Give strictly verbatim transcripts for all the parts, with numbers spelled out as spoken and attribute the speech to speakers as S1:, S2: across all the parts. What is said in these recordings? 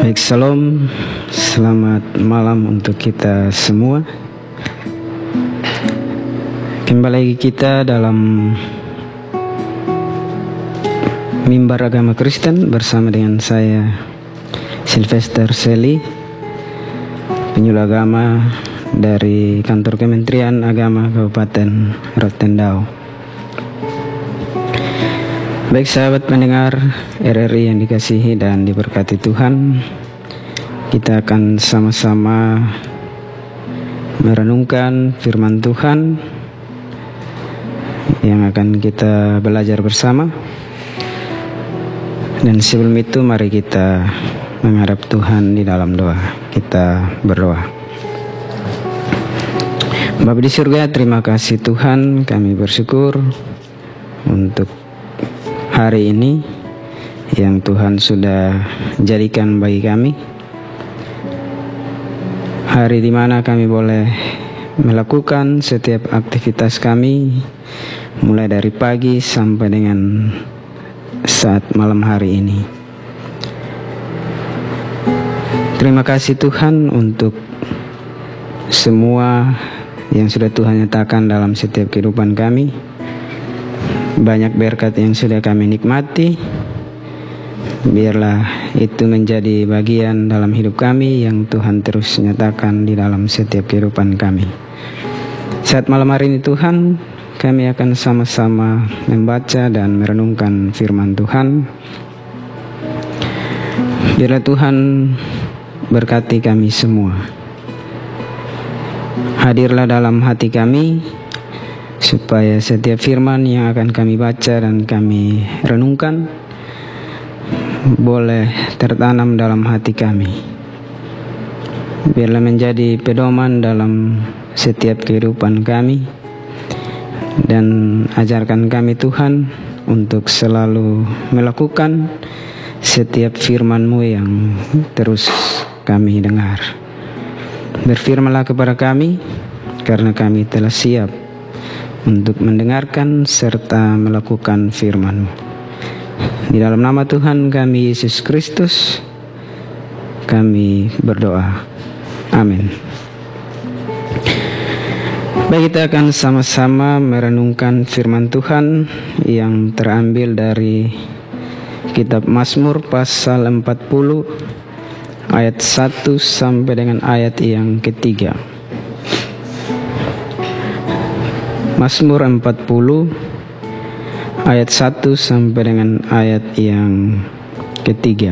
S1: Baik, salam, selamat malam untuk kita semua. Kembali lagi kita dalam Mimbar Agama Kristen bersama dengan saya Sylvester Seli, penyuluh agama dari Kantor Kementerian Agama Kabupaten Rotendao. Baik sahabat pendengar R R I yang dikasihi dan diberkati Tuhan, kita akan sama-sama merenungkan firman Tuhan yang akan kita belajar bersama. Dan sebelum itu mari kita menghadap Tuhan di dalam doa. Kita berdoa. Bapa di surga, terima kasih Tuhan, kami bersyukur untuk hari ini yang Tuhan sudah jadikan bagi kami, hari di mana kami boleh melakukan setiap aktivitas kami mulai dari pagi sampai dengan saat malam hari ini. Terima kasih Tuhan untuk semua yang sudah Tuhan nyatakan dalam setiap kehidupan kami. Banyak berkat yang sudah kami nikmati. Biarlah itu menjadi bagian dalam hidup kami yang Tuhan terus nyatakan di dalam setiap kehidupan kami. Saat malam hari ini Tuhan, kami akan sama-sama membaca dan merenungkan firman Tuhan. Biarlah Tuhan berkati kami semua. Hadirlah dalam hati kami, supaya setiap firman yang akan kami baca dan kami renungkan boleh tertanam dalam hati kami. Biarlah menjadi pedoman dalam setiap kehidupan kami, dan ajarkan kami Tuhan untuk selalu melakukan setiap firman-Mu yang terus kami dengar. Berfirmanlah kepada kami, karena kami telah siap untuk mendengarkan serta melakukan firman-Mu. Di dalam nama Tuhan kami Yesus Kristus kami berdoa. Amin. Baik, kita akan sama-sama merenungkan firman Tuhan yang terambil dari kitab Mazmur pasal empat puluh ayat satu sampai dengan ayat yang ketiga. Mazmur empat puluh ayat satu sampai dengan ayat yang ketiga.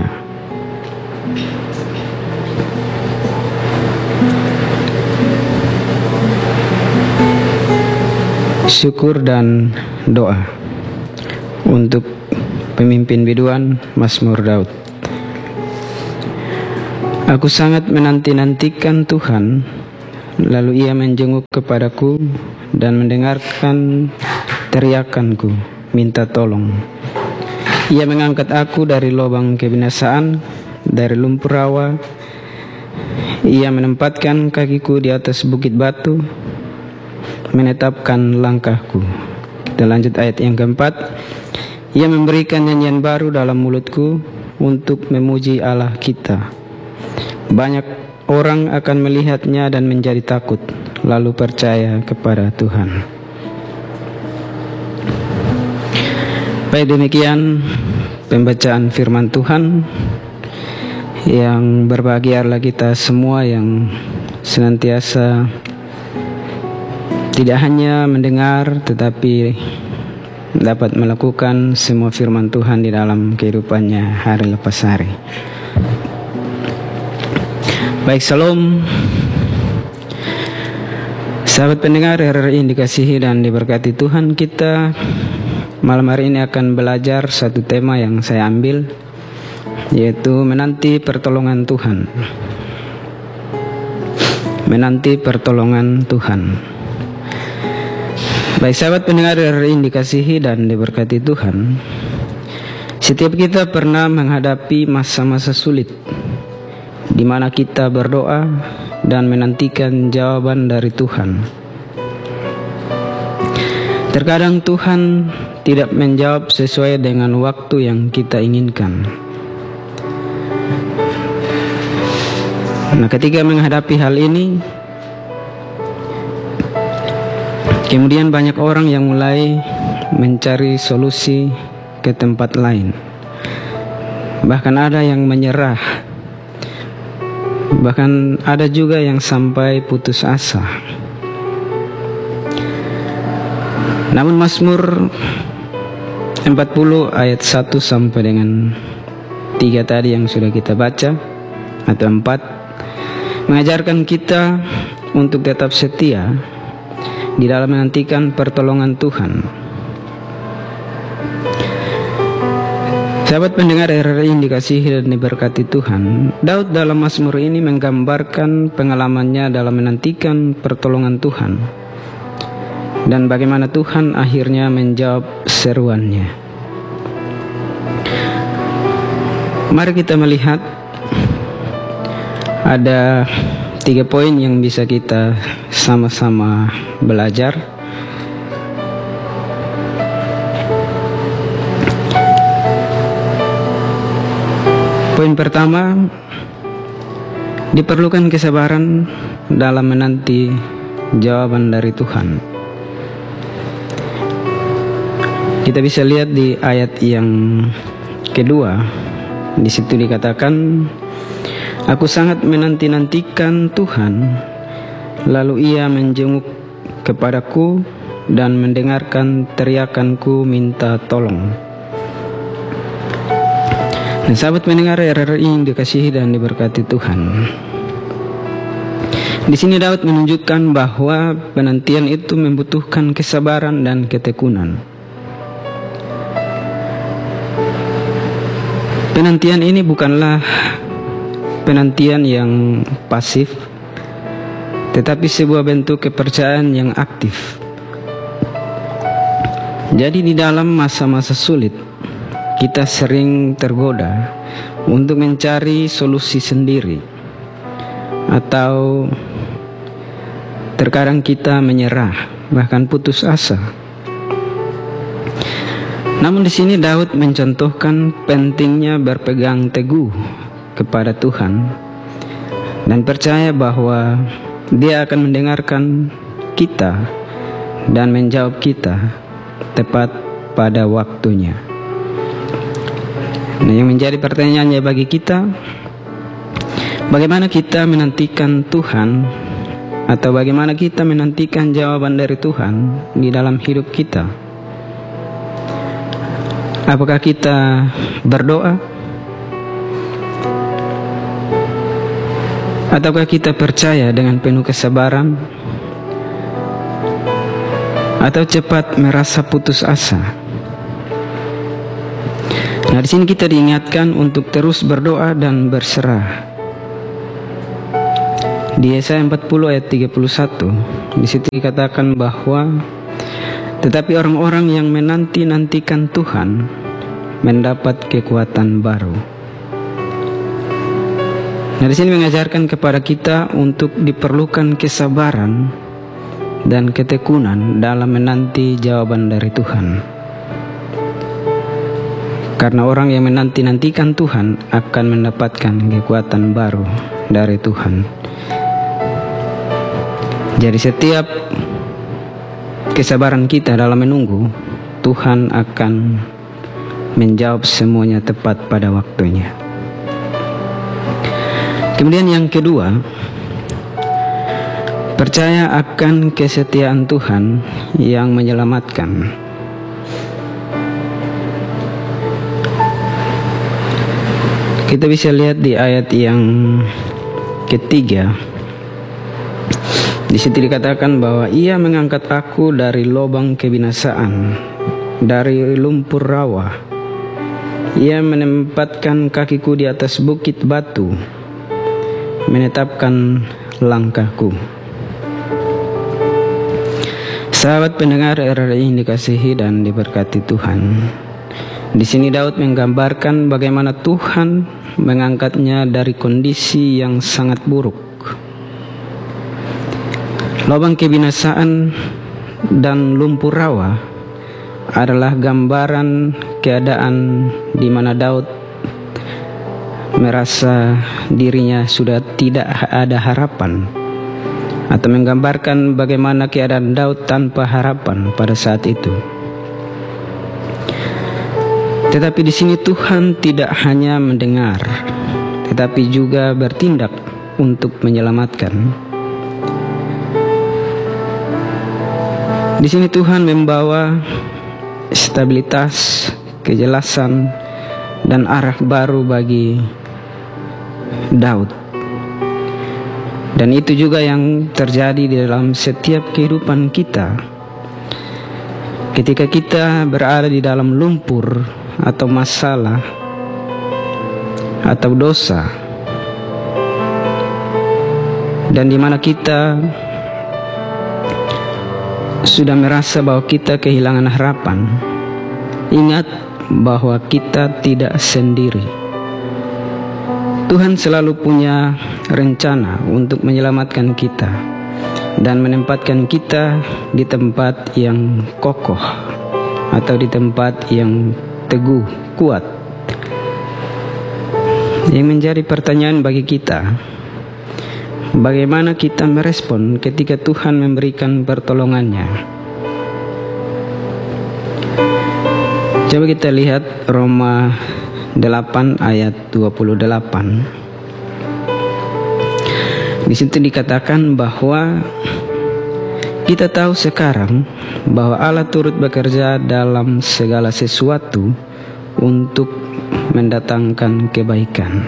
S1: Syukur dan doa untuk pemimpin biduan Mazmur Daud. Aku sangat menanti-nantikan Tuhan, lalu Ia menjenguk kepadaku dan mendengarkan teriakanku, minta tolong. Ia mengangkat aku dari lubang kebinasaan, dari lumpur rawa. Ia menempatkan kakiku di atas bukit batu, menetapkan langkahku. Kita lanjut ayat yang keempat. Ia memberikan nyanyian baru dalam mulutku untuk memuji Allah kita. Banyak orang akan melihatnya dan menjadi takut, lalu percaya kepada Tuhan. Baik, demikian pembacaan firman Tuhan. Yang berbahagialah kita semua yang senantiasa tidak hanya mendengar, tetapi dapat melakukan semua firman Tuhan di dalam kehidupannya hari lepas hari. Baik, salam sahabat pendengar R R I yang dikasihi dan diberkati Tuhan. Kita malam hari ini akan belajar satu tema yang saya ambil, yaitu menanti pertolongan Tuhan. Menanti pertolongan Tuhan. Baik sahabat pendengar R R I yang dikasihi dan diberkati Tuhan, setiap kita pernah menghadapi masa-masa sulit, di mana kita berdoa dan menantikan jawaban dari Tuhan. Terkadang Tuhan tidak menjawab sesuai dengan waktu yang kita inginkan. Nah, ketika menghadapi hal ini, kemudian banyak orang yang mulai mencari solusi ke tempat lain. Bahkan ada yang menyerah. Bahkan ada juga yang sampai putus asa. Namun Mazmur empat puluh ayat satu sampai dengan tiga tadi yang sudah kita baca, atau empat, mengajarkan kita untuk tetap setia di dalam menantikan pertolongan Tuhan. Sahabat pendengar R R I yang dikasihi dan diberkati Tuhan, Daud dalam Mazmur ini menggambarkan pengalamannya dalam menantikan pertolongan Tuhan dan bagaimana Tuhan akhirnya menjawab seruannya. Mari kita melihat ada tiga poin yang bisa kita sama-sama belajar. Poin pertama, diperlukan kesabaran dalam menanti jawaban dari Tuhan. Kita bisa lihat di ayat yang kedua, di situ dikatakan, aku sangat menanti-nantikan Tuhan, lalu Ia menjenguk kepadaku dan mendengarkan teriakanku minta tolong. Nah, sahabat mendengar R R I yang dikasihi dan diberkati Tuhan, di sini Daud menunjukkan bahwa penantian itu membutuhkan kesabaran dan ketekunan. Penantian ini bukanlah penantian yang pasif, tetapi sebuah bentuk kepercayaan yang aktif. Jadi di dalam masa-masa sulit, kita sering tergoda untuk mencari solusi sendiri, atau terkadang kita menyerah, bahkan putus asa. Namun di sini Daud mencontohkan pentingnya berpegang teguh kepada Tuhan dan percaya bahwa Dia akan mendengarkan kita dan menjawab kita tepat pada waktunya. Nah, yang menjadi pertanyaannya bagi kita, bagaimana kita menantikan Tuhan, atau bagaimana kita menantikan jawaban dari Tuhan di dalam hidup kita? Apakah kita berdoa? Ataukah kita percaya dengan penuh kesabaran? Atau cepat merasa putus asa? Nah, di sini kita diingatkan untuk terus berdoa dan berserah. Di Yesaya empat puluh ayat tiga puluh satu, di situ dikatakan bahwa tetapi orang-orang yang menanti-nantikan Tuhan mendapat kekuatan baru. Nah, di sini mengajarkan kepada kita untuk diperlukan kesabaran dan ketekunan dalam menanti jawaban dari Tuhan. Karena orang yang menanti-nantikan Tuhan akan mendapatkan kekuatan baru dari Tuhan. Jadi setiap kesabaran kita dalam menunggu, Tuhan akan menjawab semuanya tepat pada waktunya. Kemudian yang kedua, percaya akan kesetiaan Tuhan yang menyelamatkan. Kita bisa lihat di ayat yang ketiga. Di situ dikatakan bahwa Ia mengangkat aku dari lubang kebinasaan, dari lumpur rawa. Ia menempatkan kakiku di atas bukit batu, menetapkan langkahku. Sahabat pendengar R R I yang dikasihi dan diberkati Tuhan, di sini Daud menggambarkan bagaimana Tuhan mengangkatnya dari kondisi yang sangat buruk. Lubang kebinasaan dan lumpur rawa adalah gambaran keadaan di mana Daud merasa dirinya sudah tidak ada harapan, atau menggambarkan bagaimana keadaan Daud tanpa harapan pada saat itu. Tetapi di sini Tuhan tidak hanya mendengar, tetapi juga bertindak untuk menyelamatkan. Di sini Tuhan membawa stabilitas, kejelasan, dan arah baru bagi Daud. Dan itu juga yang terjadi di dalam setiap kehidupan kita. Ketika kita berada di dalam lumpur atau masalah atau dosa, dan di mana kita sudah merasa bahwa kita kehilangan harapan, ingat bahwa kita tidak sendiri. Tuhan selalu punya rencana untuk menyelamatkan kita dan menempatkan kita di tempat yang kokoh atau di tempat yang teguh, kuat. Yang menjadi pertanyaan bagi kita, bagaimana kita merespon ketika Tuhan memberikan pertolongannya? Coba kita lihat Roma delapan ayat dua puluh delapan. Di situ dikatakan bahwa kita tahu sekarang bahwa Allah turut bekerja dalam segala sesuatu untuk mendatangkan kebaikan.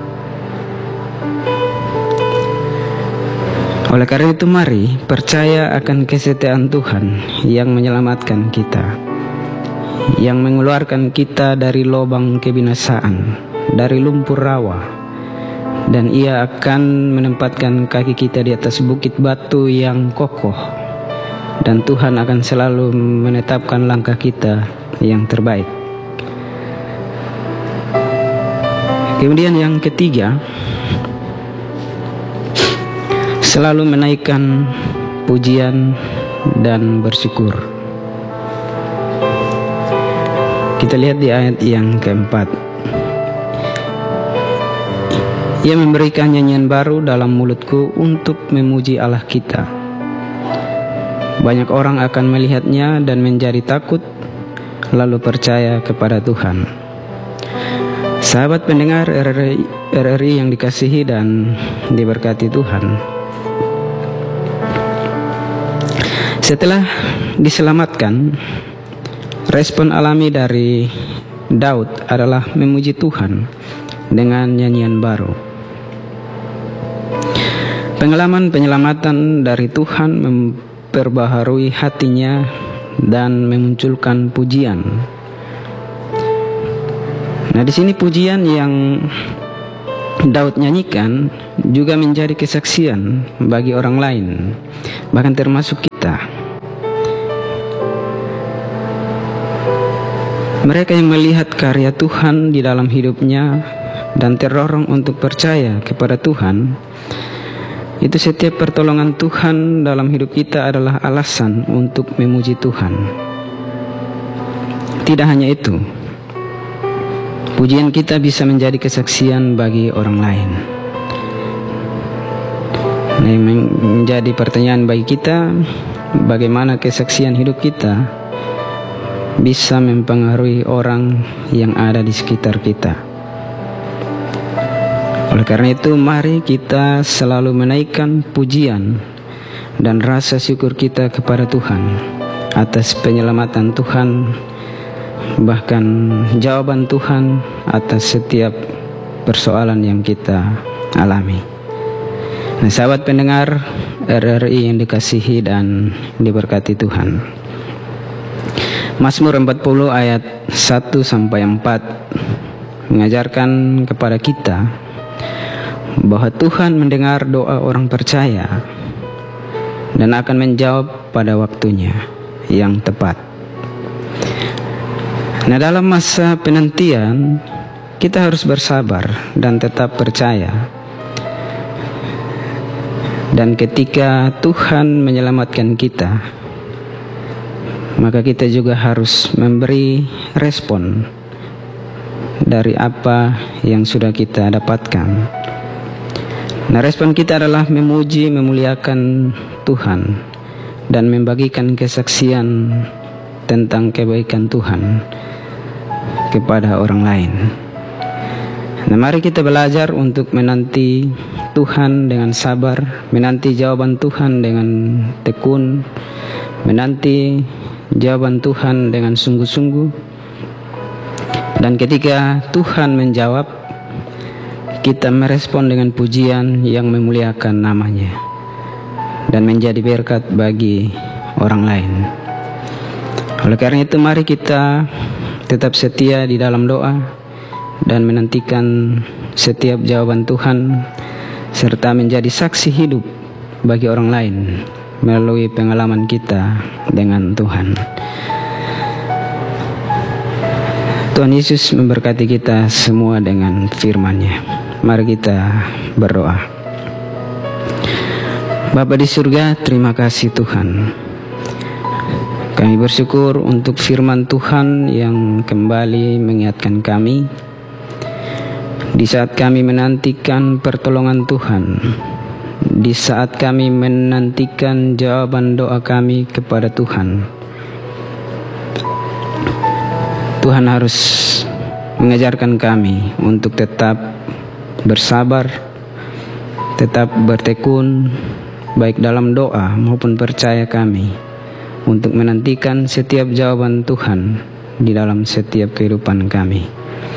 S1: Oleh karena itu, mari percaya akan kesetiaan Tuhan yang menyelamatkan kita, yang mengeluarkan kita dari lubang kebinasaan, dari lumpur rawa, dan Ia akan menempatkan kaki kita di atas bukit batu yang kokoh, dan Tuhan akan selalu menetapkan langkah kita yang terbaik. Kemudian yang ketiga, selalu menaikkan pujian dan bersyukur. Kita lihat di ayat yang keempat. Ia memberikan nyanyian baru dalam mulutku untuk memuji Allah kita. Banyak orang akan melihatnya dan menjadi takut, lalu percaya kepada Tuhan. Sahabat pendengar R R I yang dikasihi dan diberkati Tuhan, setelah diselamatkan, respon alami dari Daud adalah memuji Tuhan dengan nyanyian baru. Pengalaman penyelamatan dari Tuhan memperbaharui hatinya dan memunculkan pujian. Nah, di sini pujian yang Daud nyanyikan juga menjadi kesaksian bagi orang lain, bahkan termasuk kita. Mereka yang melihat karya Tuhan di dalam hidupnya dan terdorong untuk percaya kepada Tuhan, itu setiap pertolongan Tuhan dalam hidup kita adalah alasan untuk memuji Tuhan. Tidak hanya itu, pujian kita bisa menjadi kesaksian bagi orang lain. Nah, yang menjadi pertanyaan bagi kita, bagaimana kesaksian hidup kita bisa mempengaruhi orang yang ada di sekitar kita. Oleh karena itu, mari kita selalu menaikkan pujian dan rasa syukur kita kepada Tuhan atas penyelamatan Tuhan, bahkan jawaban Tuhan atas setiap persoalan yang kita alami. Nah, sahabat pendengar R R I yang dikasihi dan diberkati Tuhan, Mazmur empat puluh ayat satu sampai empat mengajarkan kepada kita bahwa Tuhan mendengar doa orang percaya dan akan menjawab pada waktunya yang tepat. Nah, dalam masa penantian kita harus bersabar dan tetap percaya. Dan ketika Tuhan menyelamatkan kita, maka kita juga harus memberi respon dari apa yang sudah kita dapatkan. Nah, respon kita adalah memuji, memuliakan Tuhan, dan membagikan kesaksian tentang kebaikan Tuhan kepada orang lain. Nah, mari kita belajar untuk menanti Tuhan dengan sabar, menanti jawaban Tuhan dengan tekun, menanti jawaban Tuhan dengan sungguh-sungguh. Dan ketika Tuhan menjawab, kita merespon dengan pujian yang memuliakan namanya dan menjadi berkat bagi orang lain. Oleh karena itu, mari kita tetap setia di dalam doa dan menantikan setiap jawaban Tuhan, serta menjadi saksi hidup bagi orang lain melalui pengalaman kita dengan Tuhan. Tuhan Yesus memberkati kita semua dengan firman-Nya. Mari kita berdoa. Bapa di surga, terima kasih Tuhan. Kami bersyukur untuk firman Tuhan yang kembali mengingatkan kami di saat kami menantikan pertolongan Tuhan, di saat kami menantikan jawaban doa kami kepada Tuhan. Tuhan harus mengajarkan kami untuk tetap bersabar, tetap bertekun, baik dalam doa maupun percaya kami, untuk menantikan setiap jawaban Tuhan di dalam setiap kehidupan kami.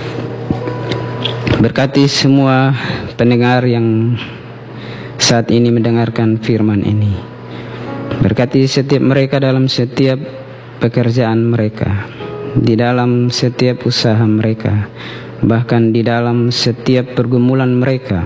S1: Berkati semua pendengar yang saat ini mendengarkan firman ini. Berkati setiap mereka dalam setiap pekerjaan mereka, di dalam setiap usaha mereka, bahkan di dalam setiap pergumulan mereka.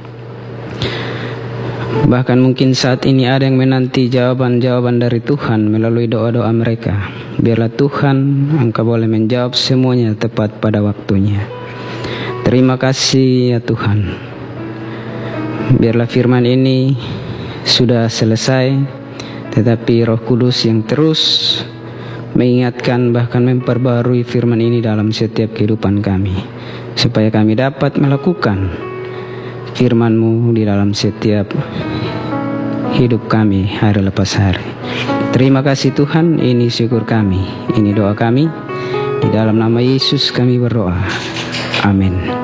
S1: Bahkan mungkin saat ini ada yang menanti jawaban-jawaban dari Tuhan melalui doa-doa mereka. Biarlah Tuhan, Engkau boleh menjawab semuanya tepat pada waktunya. Terima kasih ya Tuhan. Biarlah firman ini sudah selesai, tetapi Roh Kudus yang terus mengingatkan, bahkan memperbarui firman ini dalam setiap kehidupan kami, supaya kami dapat melakukan firman-Mu di dalam setiap hidup kami hari lepas hari. Terima kasih Tuhan, ini syukur kami, ini doa kami. Di dalam nama Yesus kami berdoa. Amin.